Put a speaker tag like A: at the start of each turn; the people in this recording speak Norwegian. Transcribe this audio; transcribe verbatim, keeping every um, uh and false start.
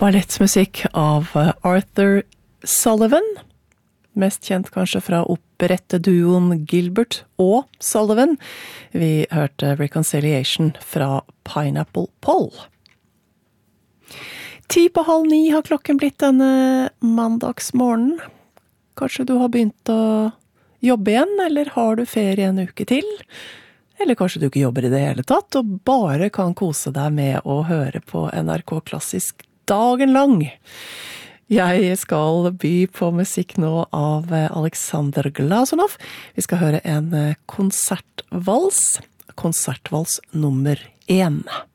A: Ballettmusikk av Arthur Sullivan, mest kjent kanskje fra operetteduoen Gilbert og Sullivan. Vi hørte Reconciliation fra Pineapple Poll. Ti på halv ni har klokken blitt denne mandagsmorgen. Kanskje du har begynt å jobbe igjen, eller har du ferie en uke til? Eller kanskje du ikke jobber i det hele tatt, og bare kan kose deg med å høre på N R K Klassisk dagen lang. Jeg skal by på musikk nå av Alexander Glazunov. Vi skal høre en konsertvals, konsertvals nummer én.